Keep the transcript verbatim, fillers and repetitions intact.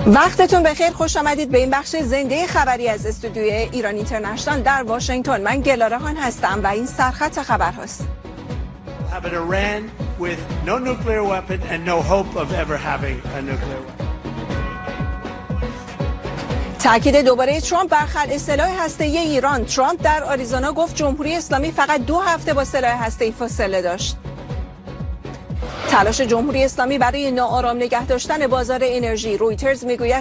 وقتتون بخیر، خوش آمدید به این بخش زنده خبری از استودیوی ایران اینترنشنال در واشنگتن. من گلاره خان هستم و این سرخط خبر هست. تأکید دوباره ترامپ بر خلع سلاح هسته‌ای ایران. ترامپ در آریزونا گفت جمهوری اسلامی فقط دو هفته با سلاح هسته‌ای فاصله داشت. تلاش جمهوری اسلامی برای ناآرام نگه داشتن بازار انرژی. رویترز میگوید